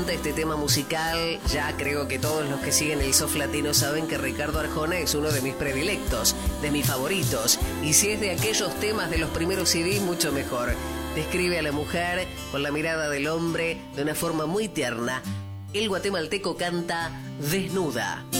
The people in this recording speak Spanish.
encanta este tema musical. Ya creo que todos los que siguen el soft latino saben que Ricardo Arjona es uno de mis predilectos, de mis favoritos. Y si es de aquellos temas de los primeros CDs, mucho mejor. Describe a la mujer con la mirada del hombre de una forma muy tierna. El guatemalteco canta Desnuda.